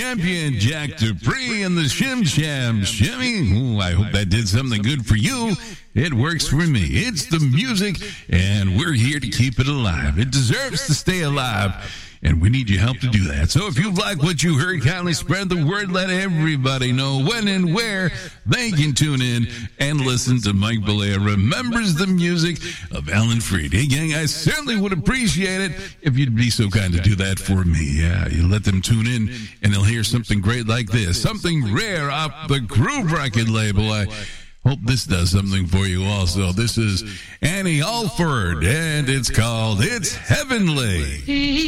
champion, Jack Dupree, and the Shim Sham Shimmy. Ooh, I hope that did something good for you. It works for me. It's the music, and we're here to keep it alive. It deserves to stay alive, and we need your help to do that. So if you like what you heard, kindly spread the word. Let everybody know when and where they can tune in and listen to Mike Balea remembers the music of Alan Freed. Hey, gang, I certainly would appreciate it if you'd be so kind to do that for me. Yeah, you let them tune in, and they'll hear something great like this, something rare off the Groove Record label. I hope this does something for you also. This is Annie Alford, and it's called It's Heavenly.